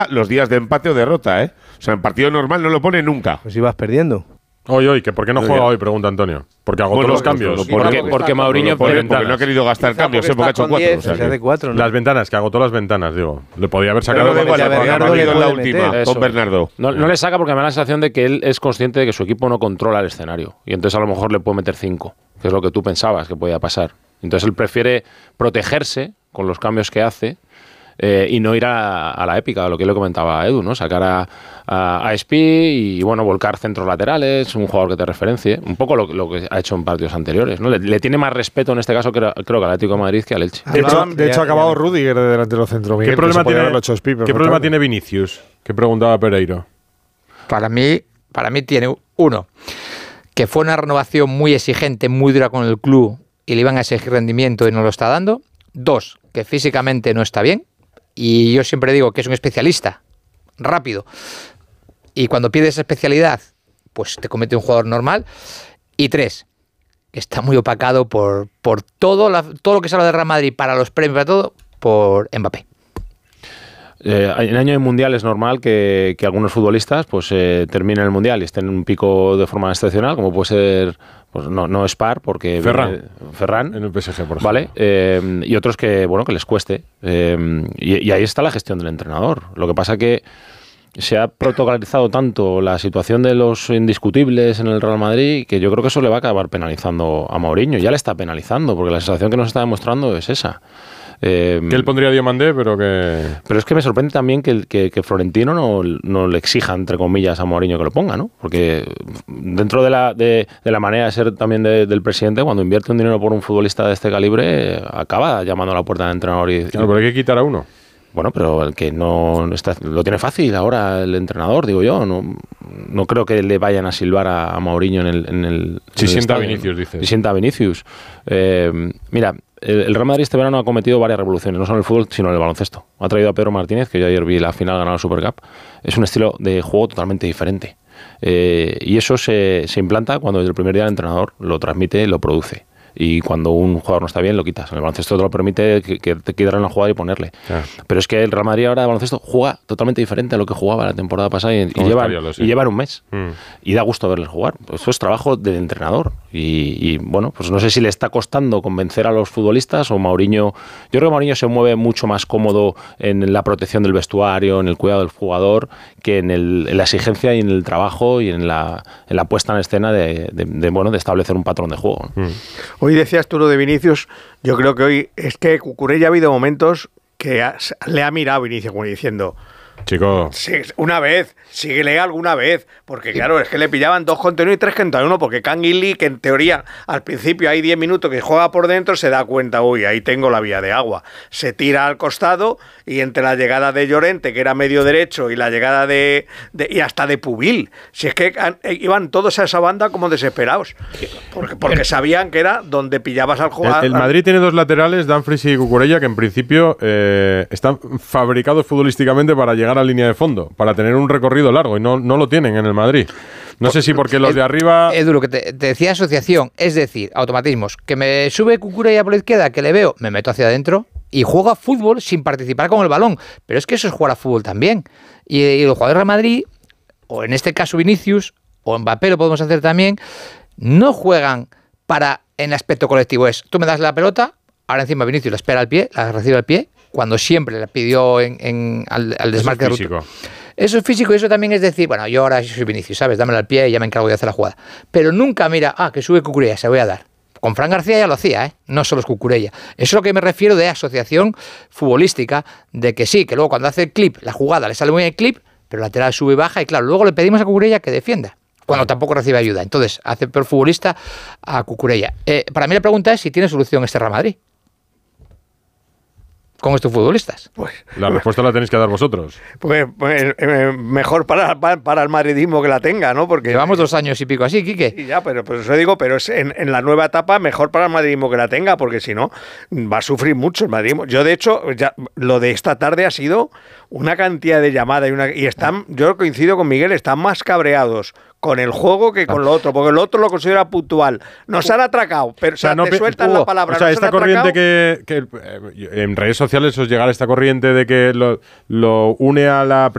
los días de empate o derrota, ¿eh? O sea, en partido normal no lo pone nunca. Pues ibas perdiendo. Hoy, que ¿por qué no juega hoy? Pregunta Antonio. Porque agotó los cambios. Porque Mourinho porque no ha querido gastar cambios, porque ha hecho 4. O sea, de 4, ¿no? Las ventanas, que agotó las ventanas, digo. Le podía haber sacado. Pero igual, Bernardo le en la puede última meter. con Bernardo. No le saca porque me da la sensación de que él es consciente de que su equipo no controla el escenario. Y entonces a lo mejor le puede meter 5, que es lo que tú pensabas que podía pasar. Entonces él prefiere protegerse con los cambios que hace y no ir a la épica, lo que le comentaba a Edu, ¿no? Sacar a Espi y, bueno, volcar centros laterales, un jugador que te referencie. Un poco lo que ha hecho en partidos anteriores, ¿no? Le tiene más respeto en este caso, creo que al Atlético de Madrid que al Elche. De hecho ha acabado Rudiger de delantero centro. ¿Qué problema tiene Vinicius? Que preguntaba Pereiro. Para mí tiene uno, que fue una renovación muy exigente, muy dura con el club y le iban a exigir rendimiento y no lo está dando. 2, que físicamente no está bien. Y yo siempre digo que es un especialista, rápido. Y cuando pides especialidad, pues te convierte en un jugador normal. Y 3, que está muy opacado por todo lo que se habla de Real Madrid, para los premios, para todo, por Mbappé. En año de mundial es normal que algunos futbolistas pues terminen el mundial y estén en un pico de forma excepcional, como puede ser, pues no Spar, porque Ferran en el PSG, por ejemplo. ¿Vale? Y otros que les cueste. Y ahí está la gestión del entrenador. Lo que pasa que se ha protocolizado tanto la situación de los indiscutibles en el Real Madrid que yo creo que eso le va a acabar penalizando a Mourinho. Ya le está penalizando, porque la sensación que nos está demostrando es esa. Que él pondría a Diomandé, pero que... Pero es que me sorprende también que Florentino no le exija, entre comillas, a Mourinho que lo ponga, ¿no? Porque dentro de la manera de ser también del presidente, cuando invierte un dinero por un futbolista de este calibre, acaba llamando a la puerta del entrenador y... Claro, pero hay que quitar a uno. Bueno, pero el que no está, lo tiene fácil ahora el entrenador, digo yo. No creo que le vayan a silbar a Mourinho en el Si sienta a estadio, Vinicius, dices. Si sienta a Vinicius. Mira, el Real Madrid este verano ha cometido varias revoluciones, no solo en el fútbol, sino en el baloncesto. Ha traído a Pedro Martínez, que yo ayer vi la final ganar la Supercup. Es un estilo de juego totalmente diferente. Y eso se implanta cuando desde el primer día el entrenador lo transmite, lo produce. Y cuando un jugador no está bien, lo quitas. En el baloncesto te lo permite que te quitaran la jugada y ponerle. Claro. Pero es que el Real Madrid ahora de baloncesto juega totalmente diferente a lo que jugaba la temporada pasada y llevan un mes. Y da gusto verles jugar. Eso es trabajo del entrenador. Y bueno, pues no sé si le está costando convencer a los futbolistas o Mourinho. Yo creo que Mourinho se mueve mucho más cómodo en la protección del vestuario, en el cuidado del jugador, que en la exigencia y en el trabajo y en la puesta en escena de establecer un patrón de juego, ¿no? Hoy decías tú lo de Vinicius, yo creo que hoy es que Cucurella ha habido momentos que le ha mirado a Vinicius como diciendo... Chico. Sí, una vez, síguele alguna vez, porque claro, es que le pillaban 2 contra 1 y 3 contra 1, porque Canguilí, que en teoría al principio hay 10 minutos que juega por dentro, se da cuenta, uy, ahí tengo la vía de agua. Se tira al costado y entre la llegada de Llorente, que era medio derecho, y la llegada y hasta de Pubil, si es que iban todos a esa banda como desesperados, porque sabían que era donde pillabas al jugador. El Madrid tiene 2 laterales, Dumfries y Cucurella, que en principio están fabricados futbolísticamente para llegar a línea de fondo, para tener un recorrido largo, y no lo tienen en el Madrid. No sé si porque los de arriba... Edu, lo que te decía asociación, es decir, automatismos, que me sube Cucurella por la izquierda, que le veo, me meto hacia adentro y juega fútbol sin participar con el balón. Pero es que eso es jugar a fútbol también. Y los jugadores de Real Madrid, o en este caso Vinicius, o Mbappé lo podemos hacer también, no juegan en el aspecto colectivo. Es, tú me das la pelota, ahora encima Vinicius la espera al pie, la recibe al pie, cuando siempre le pidió al desmarque de ruta. Eso es físico y eso también es decir, bueno, yo ahora soy Vinicius, ¿sabes? Dámelo al pie y ya me encargo de hacer la jugada. Pero nunca mira, que sube Cucurella, se voy a dar. Con Fran García ya lo hacía, ¿eh? No solo es Cucurella. Eso es lo que me refiero de asociación futbolística, de que sí, que luego cuando hace el clip, la jugada le sale muy bien el clip, pero el lateral sube y baja y claro, luego le pedimos a Cucurella que defienda, cuando tampoco recibe ayuda. Entonces, hace peor futbolista a Cucurella. Para mí la pregunta es si tiene solución este Real Madrid con estos futbolistas. La respuesta la tenéis que dar vosotros. Pues mejor para el madridismo que la tenga, ¿no? Porque llevamos 2 años y pico así, Quique. Sí, ya, pero pues eso digo, pero es en la nueva etapa mejor para el madridismo que la tenga, porque si no va a sufrir mucho el madridismo. Yo de hecho, lo de esta tarde ha sido una cantidad de llamadas y están, yo coincido con Miguel, están más cabreados con el juego que con lo otro, porque lo otro lo considera puntual. Nos han atracado, pero no te sueltan la palabra. O sea, esta corriente atracado. que en redes sociales os llega esta corriente de que lo une a la